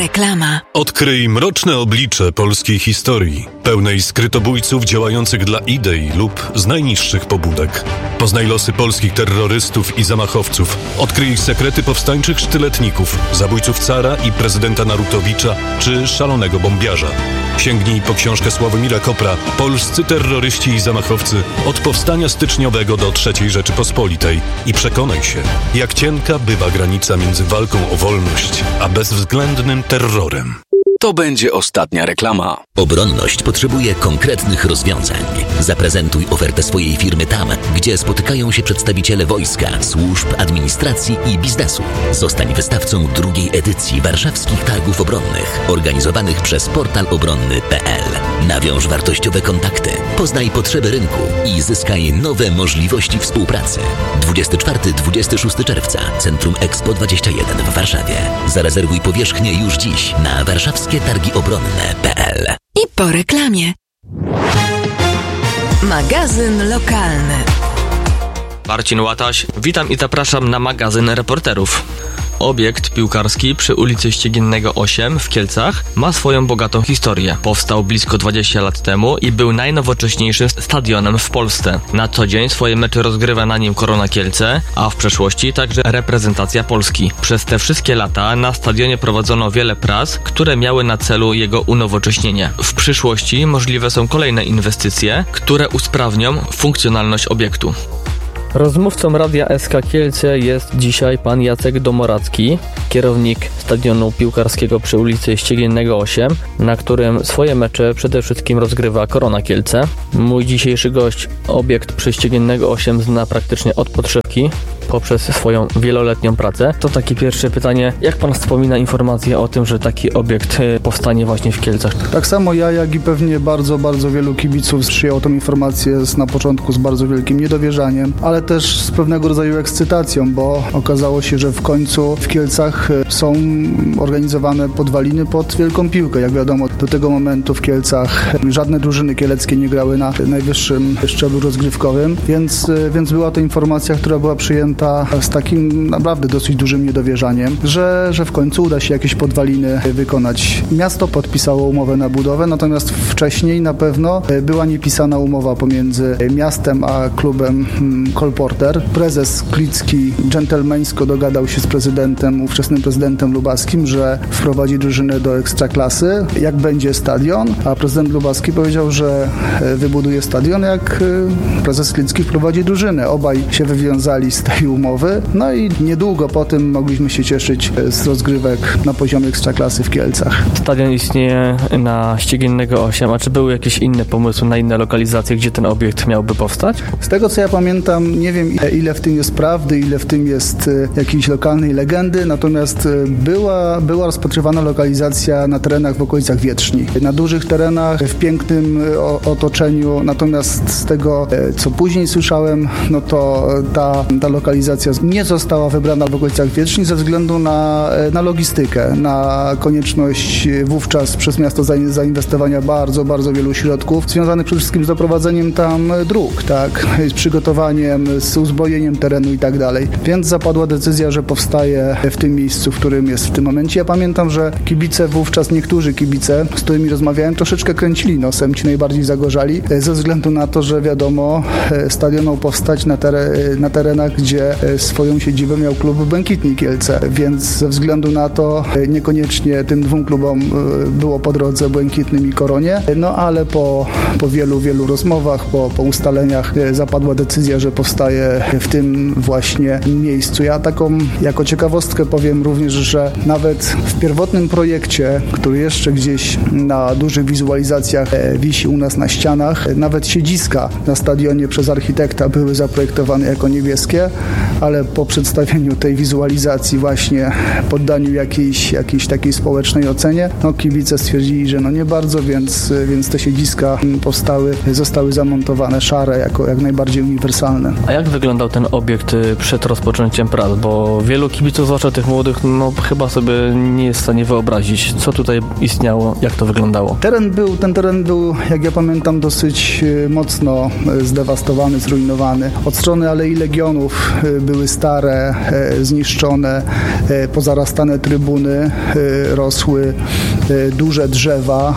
Reklama. Odkryj mroczne oblicze polskiej historii, pełnej skrytobójców działających dla idei lub z najniższych pobudek. Poznaj losy polskich terrorystów i zamachowców. Odkryj ich sekrety powstańczych sztyletników, zabójców cara i prezydenta Narutowicza czy szalonego bombiarza. Sięgnij po książkę Sławomira Kopra „Polscy terroryści i zamachowcy od powstania styczniowego do III Rzeczypospolitej” i przekonaj się, jak cienka bywa granica między walką o wolność a bezwzględnym terrorem. To będzie ostatnia reklama. Obronność potrzebuje konkretnych rozwiązań. Zaprezentuj ofertę swojej firmy tam, gdzie spotykają się przedstawiciele wojska, służb, administracji i biznesu. Zostań wystawcą drugiej edycji Warszawskich Targów Obronnych, organizowanych przez portal obronny.pl. Nawiąż wartościowe kontakty, poznaj potrzeby rynku i zyskaj nowe możliwości współpracy. 24-26 czerwca, Centrum Expo 21 w Warszawie. Zarezerwuj powierzchnię już dziś na warszawskietargiobronne.pl. I po reklamie. Magazyn lokalny. Marcin Łataś, witam i zapraszam na magazyn reporterów. Obiekt piłkarski przy ulicy Ściegiennego 8 w Kielcach ma swoją bogatą historię. Powstał blisko 20 lat temu i był najnowocześniejszym stadionem w Polsce. Na co dzień swoje mecze rozgrywa na nim Korona Kielce, a w przeszłości także reprezentacja Polski. Przez te wszystkie lata na stadionie prowadzono wiele prac, które miały na celu jego unowocześnienie. W przyszłości możliwe są kolejne inwestycje, które usprawnią funkcjonalność obiektu. Rozmówcą Radia SK Kielce jest dzisiaj pan Jacek Domoracki, kierownik stadionu piłkarskiego przy ulicy Ściegiennego 8, na którym swoje mecze przede wszystkim rozgrywa Korona Kielce. Mój dzisiejszy gość obiekt przy Ściegiennego 8 zna praktycznie od podszewki poprzez swoją wieloletnią pracę. To takie pierwsze pytanie, jak pan wspomina informację o tym, że taki obiekt powstanie właśnie w Kielcach? Tak samo ja, jak i pewnie bardzo, bardzo wielu kibiców przyjęło tę informację na początku z bardzo wielkim niedowierzaniem, ale też z pewnego rodzaju ekscytacją, bo okazało się, że w końcu w Kielcach są organizowane podwaliny pod wielką piłkę. Jak wiadomo, do tego momentu w Kielcach żadne drużyny kieleckie nie grały na najwyższym szczeblu rozgrywkowym, więc była to informacja, która była przyjęta z takim naprawdę dosyć dużym niedowierzaniem, że w końcu uda się jakieś podwaliny wykonać. Miasto podpisało umowę na budowę, natomiast wcześniej na pewno była niepisana umowa pomiędzy miastem a klubem Kolporter. Prezes Klicki dżentelmeńsko dogadał się z ówczesnym prezydentem lubaskim, że wprowadzi drużynę do ekstraklasy, jak będzie stadion, a prezydent lubaski powiedział, że wybuduje stadion, jak prezes Klicki wprowadzi drużynę. Obaj się wywiązali z tej umowy, no i niedługo po tym mogliśmy się cieszyć z rozgrywek na poziomie ekstraklasy w Kielcach. Stadion istnieje na Ściegiennego 8, a czy były jakieś inne pomysły na inne lokalizacje, gdzie ten obiekt miałby powstać? Z tego co ja pamiętam, nie wiem ile w tym jest prawdy, ile w tym jest jakiejś lokalnej legendy, natomiast była rozpatrywana lokalizacja na terenach w okolicach Wietrzni. Na dużych terenach, w pięknym otoczeniu, natomiast z tego co później słyszałem, no to ta lokalizacja nie została wybrana w okolicach Wietrzni ze względu na logistykę, na konieczność wówczas przez miasto zainwestowania bardzo, bardzo wielu środków związanych przede wszystkim z doprowadzeniem tam dróg, tak, z przygotowaniem, z uzbrojeniem terenu i tak dalej. Więc zapadła decyzja, że powstaje w tym miejscu, w którym jest w tym momencie. Ja pamiętam, że kibice wówczas, niektórzy kibice, z którymi rozmawiałem, troszeczkę kręcili nosem, ci najbardziej zagorzali, ze względu na to, że wiadomo, stadion miał powstać na terenach, gdzie swoją siedzibę miał klub Błękitni Kielce, więc ze względu na to niekoniecznie tym dwóm klubom było po drodze Błękitnym i Koronie, no ale po wielu, wielu rozmowach, po ustaleniach zapadła decyzja, że powstaje w tym właśnie miejscu. Ja taką jako ciekawostkę powiem również, że nawet w pierwotnym projekcie, który jeszcze gdzieś na dużych wizualizacjach wisi u nas na ścianach, nawet siedziska na stadionie przez architekta były zaprojektowane jako niebieskie, ale po przedstawieniu tej wizualizacji właśnie, poddaniu jakiejś takiej społecznej ocenie, no kibice stwierdzili, że no nie bardzo, więc te siedziska zostały zamontowane szare, jako jak najbardziej uniwersalne. A jak wyglądał ten obiekt przed rozpoczęciem prac? Bo wielu kibiców, zwłaszcza tych młodych, no chyba sobie nie jest w stanie wyobrazić, co tutaj istniało, jak to wyglądało. Ten teren był, jak ja pamiętam, dosyć mocno zdewastowany, zrujnowany. Od strony Alei Legionów były stare, zniszczone, pozarastane trybuny, rosły duże drzewa.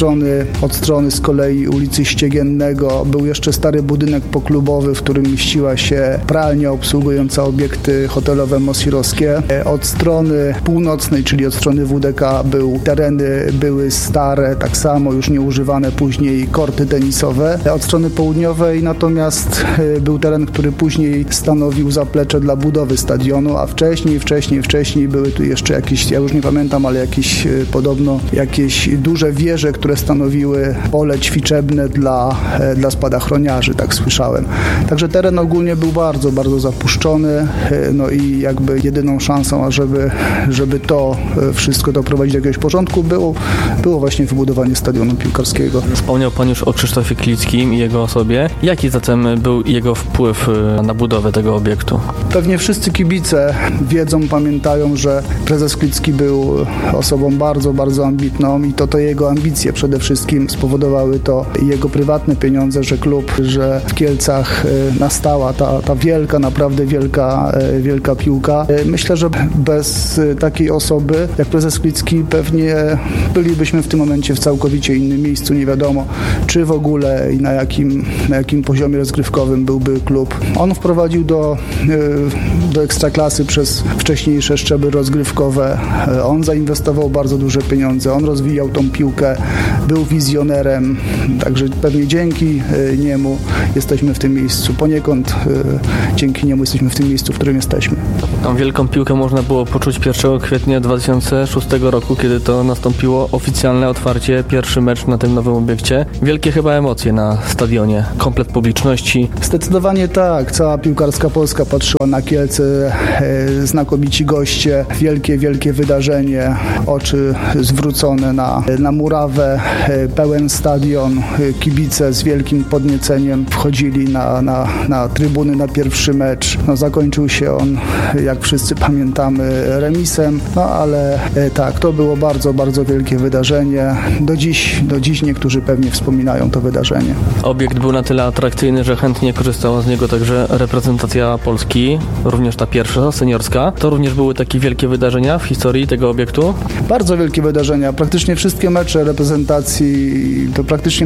Od strony z kolei ulicy Ściegiennego był jeszcze stary budynek poklubowy, w którym mieściła się pralnia obsługująca obiekty hotelowe mosirowskie. Od strony północnej, czyli od strony WDK tereny były stare, tak samo już nieużywane później korty tenisowe. Od strony południowej natomiast był teren, który później stanowił zaplecze dla budowy stadionu, a wcześniej były tu jeszcze jakieś, ja już nie pamiętam, ale podobno jakieś duże wieże, które stanowiły pole ćwiczebne dla spadochroniarzy, tak słyszałem. Także teren ogólnie był bardzo, bardzo zapuszczony, no i jakby jedyną szansą, żeby to wszystko doprowadzić do jakiegoś porządku było właśnie wybudowanie stadionu piłkarskiego. Wspomniał Pan już o Krzysztofie Klickim i jego osobie. Jaki zatem był jego wpływ na budowę tego obiektu? Pewnie wszyscy kibice wiedzą, pamiętają, że prezes Klicki był osobą bardzo, bardzo ambitną i to jego ambicje przede wszystkim spowodowały to jego prywatne pieniądze, że w Kielcach nastała ta wielka, naprawdę wielka piłka. Myślę, że bez takiej osoby jak prezes Klicki pewnie bylibyśmy w tym momencie w całkowicie innym miejscu. Nie wiadomo, czy w ogóle i na jakim poziomie rozgrywkowym byłby klub. On wprowadził do Ekstraklasy przez wcześniejsze szczeble rozgrywkowe. On zainwestował bardzo duże pieniądze. On rozwijał tą piłkę, był wizjonerem. Także pewnie dzięki niemu jesteśmy w tym miejscu. Poniekąd dzięki niemu jesteśmy w tym miejscu, w którym jesteśmy. Tą wielką piłkę można było poczuć 1 kwietnia 2006 roku, kiedy to nastąpiło oficjalne otwarcie, pierwszy mecz na tym nowym obiekcie. Wielkie chyba emocje na stadionie, komplet publiczności. Zdecydowanie tak. Cała piłkarska Polska patrzyła na Kielce, znakomici goście, wielkie wydarzenie, oczy zwrócone na murawę, pełen stadion, kibice z wielkim podnieceniem wchodzili na trybuny na pierwszy mecz. No, zakończył się on, jak wszyscy pamiętamy, remisem, no ale tak, to było bardzo, bardzo wielkie wydarzenie. Do dziś niektórzy pewnie wspominają to wydarzenie. Obiekt był na tyle atrakcyjny, że chętnie korzystała z niego także reprezentacja Polski, również ta pierwsza, seniorska. To również były takie wielkie wydarzenia w historii tego obiektu? Bardzo wielkie wydarzenia. Praktycznie wszystkie mecze reprezentacji, to praktycznie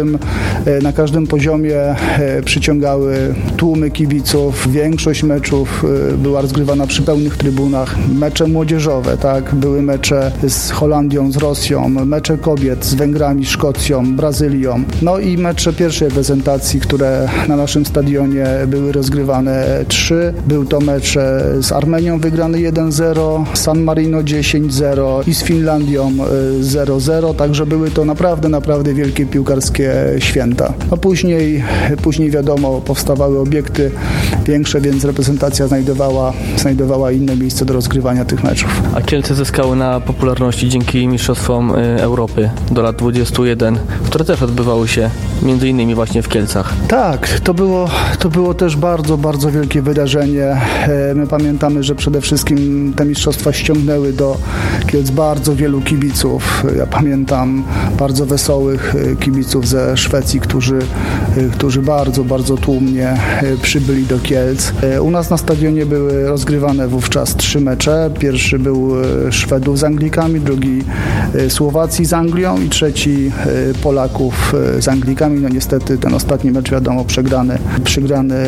na każdym poziomie przyciągały tłumy kibiców. Większość meczów była rozgrywana przy pełnych trybunach. Mecze młodzieżowe, tak? Były mecze z Holandią, z Rosją, mecze kobiet z Węgrami, Szkocją, Brazylią. No i mecze pierwszej reprezentacji, które na naszym stadionie były rozgrywane 3. Był to mecz z Armenią wygrany 1-0, San Marino 10-0 i z Finlandią 0-0, także były to naprawdę wielkie piłkarskie święta. No później wiadomo, powstawały obiekty większe, więc reprezentacja znajdowała inne miejsce do rozgrywania tych meczów. A Kielce zyskały na popularności dzięki Mistrzostwom Europy do lat 21, które też odbywały się między innymi właśnie w Kielcach. Tak, to było też bardzo, bardzo wielkie wydarzenie. My pamiętamy, że przede wszystkim te mistrzostwa ściągnęły do Kielc bardzo wielu kibiców. Ja pamiętam bardzo wesołych kibiców ze Szwecji, którzy bardzo, bardzo tłumnie przybyli do Kielc. U nas na stadionie były rozgrywane wówczas 3 mecze. Pierwszy był Szwedów z Anglikami, drugi Słowacji z Anglią i trzeci Polaków z Anglikami. No niestety ten ostatni mecz, wiadomo, przegrany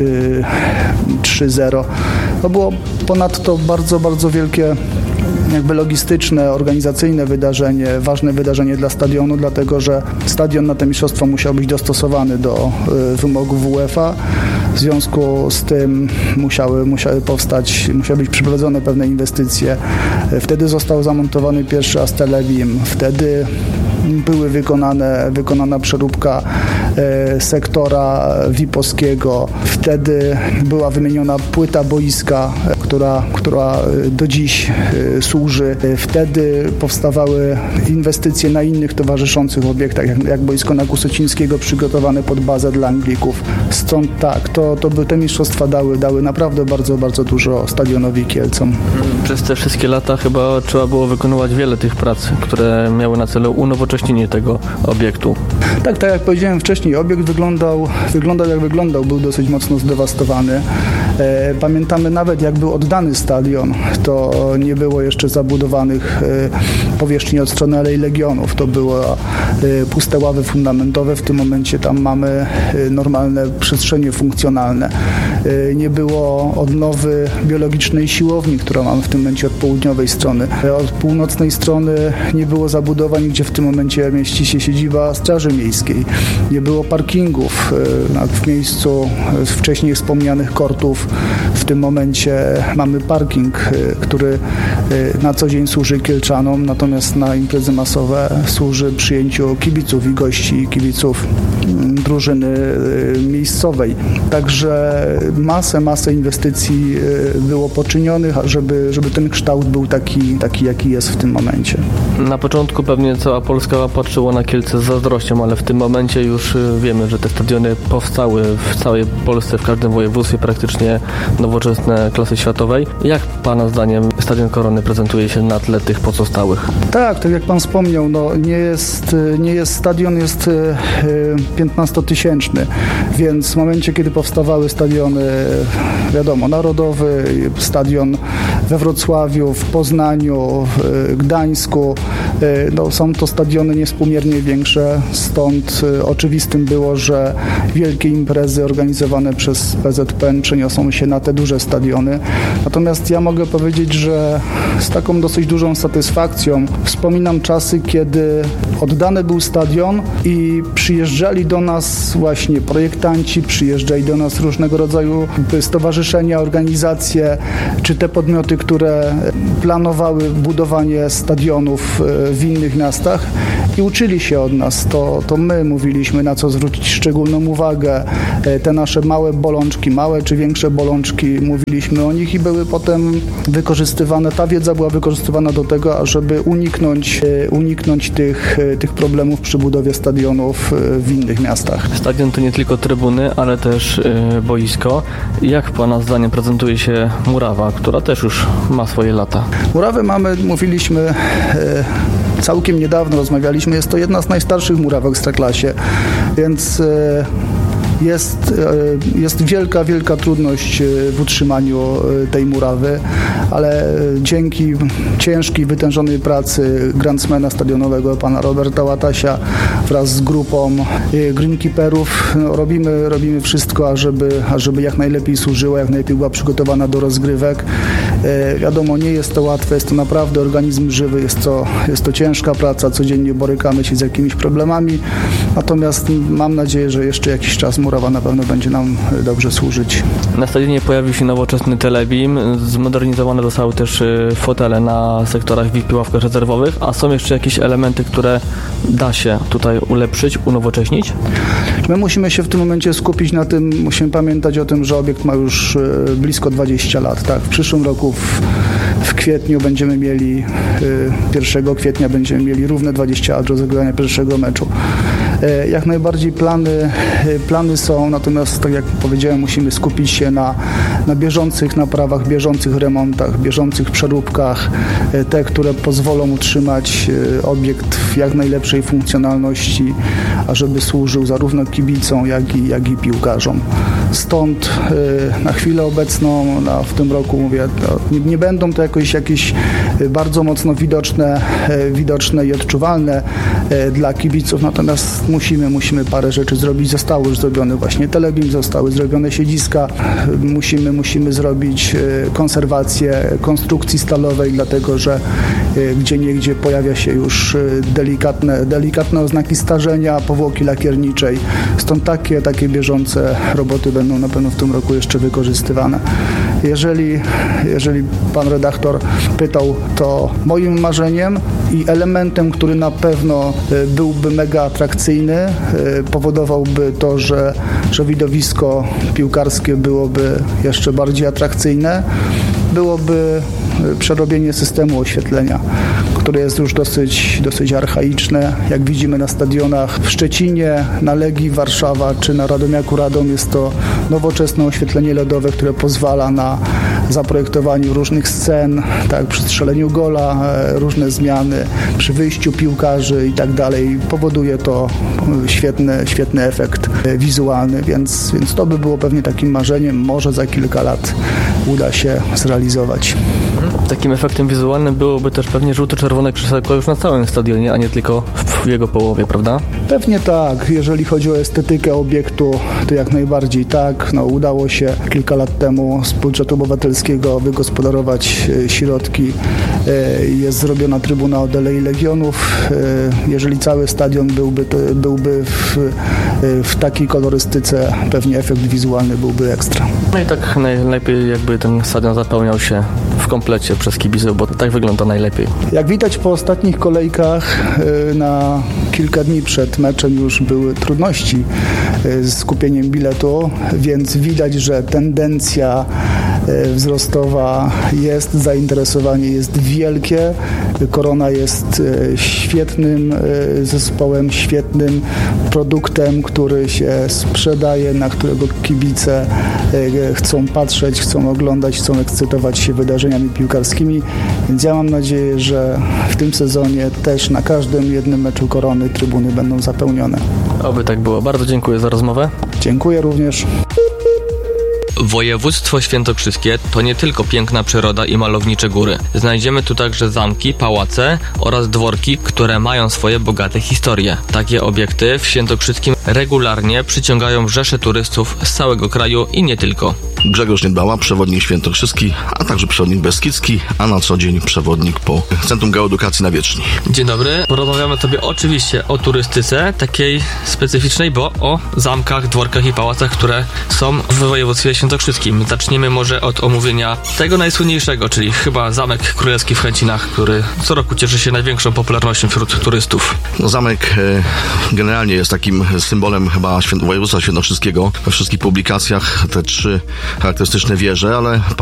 3-0. To było ponadto bardzo, bardzo wielkie jakby logistyczne, organizacyjne wydarzenie, ważne wydarzenie dla stadionu, dlatego że stadion na te mistrzostwa musiał być dostosowany do wymogów UEFA. W związku z tym musiały być przeprowadzone pewne inwestycje. Wtedy został zamontowany pierwszy Astelebim. Wtedy były wykonana przeróbka sektora VIP-owskiego. Wtedy była wymieniona płyta boiska, która do dziś służy. Wtedy powstawały inwestycje na innych towarzyszących obiektach, jak boisko na Kusocińskiego przygotowane pod bazę dla Anglików. Stąd tak, te mistrzostwa dały naprawdę bardzo, bardzo dużo stadionowi Kielcom. Przez te wszystkie lata chyba trzeba było wykonywać wiele tych prac, które miały na celu unowocześnienie tego obiektu. Tak jak powiedziałem wcześniej, obiekt wyglądał jak wyglądał, był dosyć mocno zdewastowany. Pamiętamy nawet, jak był oddany stadion, to nie było jeszcze zabudowanych powierzchni od strony Alei Legionów. To były puste ławy fundamentowe. W tym momencie tam mamy normalne przestrzenie funkcjonalne. Nie było odnowy biologicznej siłowni, którą mamy w tym momencie od południowej strony. Od północnej strony nie było zabudowań, gdzie w tym momencie mieści się siedziba Straży Miejskiej. Nie było parkingów w miejscu wcześniej wspomnianych kortów. W tym momencie mamy parking, który na co dzień służy Kielczanom, natomiast na imprezy masowe służy przyjęciu kibiców i gości, kibiców drużyny miejscowej. Także masę inwestycji było poczynionych, żeby ten kształt był taki, jaki jest w tym momencie. Na początku pewnie cała Polska patrzyła na Kielce z zazdrością, ale w tym momencie już wiemy, że te stadiony powstały w całej Polsce, w każdym województwie praktycznie nowoczesne klasy światowej. Jak Pana zdaniem Stadion Korony prezentuje się na tle tych pozostałych? Tak jak Pan wspomniał, nie jest stadion, jest 15-tysięczny, więc w momencie, kiedy powstawały stadiony, wiadomo, Narodowy, stadion we Wrocławiu, w Poznaniu, w Gdańsku, są to stadiony niewspółmiernie większe, stąd oczywistym było, że wielkie imprezy organizowane przez PZPN przeniosą się na te duże stadiony. Natomiast ja mogę powiedzieć, że z taką dosyć dużą satysfakcją wspominam czasy, kiedy oddany był stadion i przyjeżdżali do nas właśnie projektanci, przyjeżdżali do nas różnego rodzaju stowarzyszenia, organizacje, czy te podmioty, które planowały budowanie stadionów w innych miastach i uczyli się od nas. To my mówiliśmy, na co zwrócić szczególną uwagę. Te nasze małe bolączki, małe czy większe bolączki, mówiliśmy o nich i były potem wykorzystywane, ta wiedza była wykorzystywana do tego, ażeby uniknąć tych problemów przy budowie stadionów w innych miastach. Stadion to nie tylko trybuny, ale też boisko. Jak Pana zdaniem prezentuje się murawa, która też już ma swoje lata? Murawę mówiliśmy całkiem niedawno, rozmawialiśmy, jest to jedna z najstarszych muraw w Ekstraklasie, więc jest wielka trudność w utrzymaniu tej murawy, ale dzięki ciężkiej, wytężonej pracy grandsmana stadionowego, pana Roberta Łatasia wraz z grupą greenkeeperów robimy wszystko, ażeby jak najlepiej służyła, jak najlepiej była przygotowana do rozgrywek. Wiadomo, nie jest to łatwe, jest to naprawdę organizm żywy, jest to ciężka praca, codziennie borykamy się z jakimiś problemami, natomiast mam nadzieję, że jeszcze jakiś czas murawa na pewno będzie nam dobrze służyć. Na stadionie pojawił się nowoczesny telebim, zmodernizowane zostały też fotele na sektorach VIP i ławkach rezerwowych, a są jeszcze jakieś elementy, które da się tutaj ulepszyć, unowocześnić? My musimy się w tym momencie skupić na tym, musimy pamiętać o tym, że obiekt ma już blisko 20 lat. Tak? W przyszłym roku w kwietniu będziemy mieli, 1 kwietnia będziemy mieli równe 20 lat do zagrania pierwszego meczu. Jak najbardziej plany są, natomiast tak jak powiedziałem, musimy skupić się na bieżących naprawach, bieżących remontach, bieżących przeróbkach, te, które pozwolą utrzymać obiekt w jak najlepszej funkcjonalności, ażeby służył zarówno kibicom, jak i piłkarzom. Stąd na chwilę obecną, w tym roku mówię, nie będą to jakieś bardzo mocno widoczne i odczuwalne dla kibiców, natomiast musimy parę rzeczy zrobić. Zostały już zrobione właśnie telebim, zostały zrobione siedziska. Musimy zrobić konserwację konstrukcji stalowej, dlatego że gdzieniegdzie pojawia się już delikatne oznaki starzenia, powłoki lakierniczej. Stąd takie bieżące roboty będą na pewno w tym roku jeszcze wykorzystywane. Jeżeli pan redaktor pytał, to moim marzeniem i elementem, który na pewno byłby mega atrakcyjny, powodowałby to, że widowisko piłkarskie byłoby jeszcze bardziej atrakcyjne, byłoby przerobienie systemu oświetlenia, które jest już dosyć archaiczne. Jak widzimy na stadionach w Szczecinie, na Legii Warszawa czy na Radomiaku Radom jest to nowoczesne oświetlenie LEDowe, które pozwala na zaprojektowanie różnych scen, tak, przy strzeleniu gola, różne zmiany, przy wyjściu piłkarzy i tak dalej. Powoduje to świetny efekt wizualny, więc to by było pewnie takim marzeniem. Może za kilka lat uda się zrealizować. Takim efektem wizualnym byłoby też pewnie żółto-czerwone krzesełko już na całym stadionie, a nie tylko w jego połowie, prawda? Pewnie tak. Jeżeli chodzi o estetykę obiektu, to jak najbardziej tak. Udało się kilka lat temu z budżetu obywatelskiego wygospodarować środki. Jest zrobiona trybuna od Alei Legionów. Jeżeli cały stadion byłby w takiej kolorystyce, pewnie efekt wizualny byłby ekstra. No i tak najlepiej jakby ten stadion zapełniał się w komplecie przez kibiców, bo tak wygląda najlepiej. Jak widać po ostatnich kolejkach na kilka dni przed meczem już były trudności z kupieniem biletu, więc widać, że tendencja wzrostowa jest, zainteresowanie jest wielkie. Korona jest świetnym zespołem, świetnym produktem, który się sprzedaje, na którego kibice chcą patrzeć, chcą oglądać, chcą ekscytować się wydarzeniami piłkarskimi, więc ja mam nadzieję, że w tym sezonie też na każdym jednym meczu Korony trybuny będą zapełnione. Oby tak było. Bardzo dziękuję za rozmowę. Dziękuję również. Województwo świętokrzyskie to nie tylko piękna przyroda i malownicze góry. Znajdziemy tu także zamki, pałace oraz dworki, które mają swoje bogate historie. Takie obiekty w Świętokrzyskim regularnie przyciągają rzesze turystów z całego kraju i nie tylko. Grzegorz Niedbała, przewodnik świętokrzyski, a także przewodnik beskidzki, a na co dzień przewodnik po Centrum Geoedukacji na Wieczni. Dzień dobry. Porozmawiamy sobie oczywiście o turystyce, takiej specyficznej, bo o zamkach, dworkach i pałacach, które są w województwie świętokrzyskim. Zaczniemy może od omówienia tego najsłynniejszego, czyli chyba Zamek Królewski w Chęcinach, który co roku cieszy się największą popularnością wśród turystów. Zamek generalnie jest takim symbolem chyba województwa świętokrzyskiego. We wszystkich publikacjach te trzy charakterystyczne wieże, ale